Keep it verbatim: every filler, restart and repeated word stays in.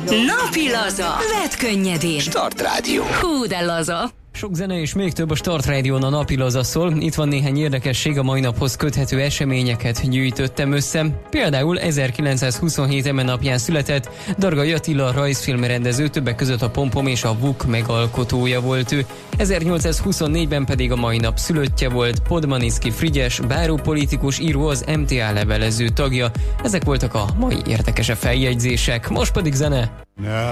Napi laza. Vedd könnyedén. Start Rádió. Hú, de laza. Sok zene és még több a Start Rádión a napi laza szól. Itt van néhány érdekesség, a mai naphoz köthető eseményeket gyűjtöttem össze. Például ezerkilencszázhuszonhét eme napján született Dargai Attila rajzfilmrendező, többek között a Pompom és a Vuk megalkotója volt ő. ezernyolcszázhuszonnégyben pedig a mai nap szülöttje volt Podmaniszky Frigyes, bárópolitikus, író, az em té á levelező tagja. Ezek voltak a mai érdekesebb feljegyzések. Most pedig zene.